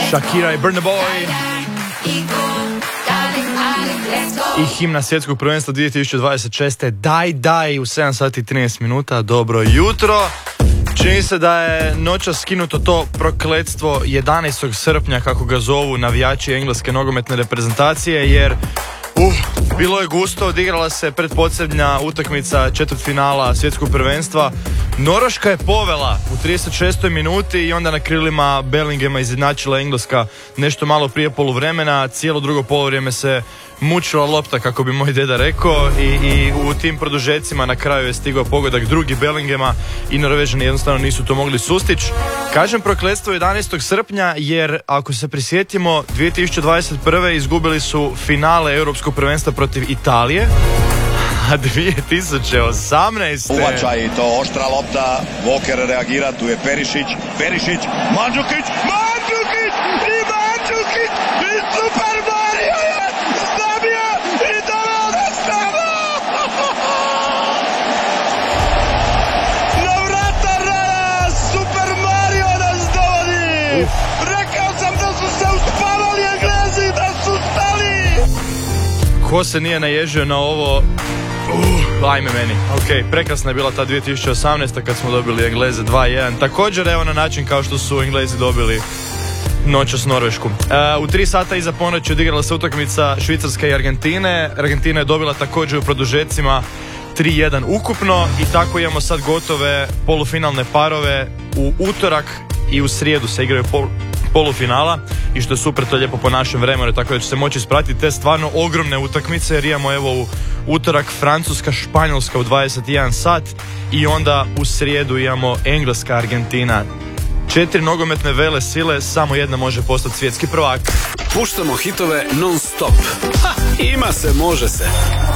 Shakira i Burna Boy i himna svjetskog prvenstva 2026. Daj u 7 sati i 13 minuta. Dobro jutro. Čini se da je noćas skinuto to prokletstvo 11. srpnja, kako ga zovu navijači engleske nogometne reprezentacije, jer bilo je gusto. Odigrala se pretposljednja utakmica četvrtfinala svjetskog prvenstva. Norveška je povela u 36. minuti i onda na krilima Bellingema izjednačila Engleska nešto malo prije poluvremena. Cijelo drugo poluvrijeme se mučila lopta, kako bi moj deda rekao, i u tim produžecima na kraju je stigao pogodak drugi Bellingema i Norvežani jednostavno nisu to mogli sustići. Kažem prokletstvo 11. srpnja jer ako se prisjetimo, 2021. izgubili su finale Europskog prvenstva protiv Italije, a 2018. Uvačaj i to oštra lopta, Walker reagira, tu je Perišić, Mandžukić i Super Mario je zabio i doveo nas tamo! Na vrata raja Super Mario nas dovodi! Rekao sam da su se uspavali Englezi, da su stali! Ko se nije naježio na ovo? Ajme meni. Ok, prekrasna je bila ta 2018. kad smo dobili Engleze 2-1. Također evo na način kao što su Englezi dobili noćas Norvešku. U 3 sata iza ponoći odigrala se utakmica Švicarske i Argentine. Argentina je dobila također u produžecima 3-1 ukupno i tako imamo sad gotove polufinalne parove. U utorak i u srijedu se igraju polufinala i što je super, to je lijepo po našem vremenu, tako da će se moći ispratiti te stvarno ogromne utakmice, jer imamo evo u utorak Francuska, Španjolska u 21 sat i onda u srijedu imamo Engleska, Argentina. 4 nogometne vele sile, samo jedna može postati svjetski prvak. Puštamo hitove non stop. Ima se, može se.